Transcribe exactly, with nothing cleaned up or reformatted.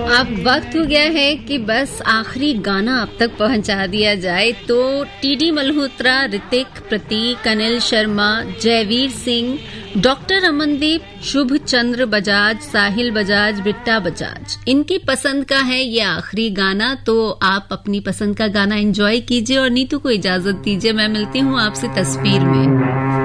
अब वक्त हो गया है कि बस आखिरी गाना आप तक पहुंचा दिया जाए। तो टीडी मल्होत्रा, ऋतिक, प्रतीक, अनिल शर्मा, जयवीर सिंह, डॉक्टर अमनदीप, शुभ चंद्र बजाज, साहिल बजाज, बिट्टा बजाज, इनकी पसंद का है ये आखिरी गाना। तो आप अपनी पसंद का गाना एंजॉय कीजिए और नीतू को इजाजत दीजिए। मैं मिलती हूँ आपसे तस्वीर में।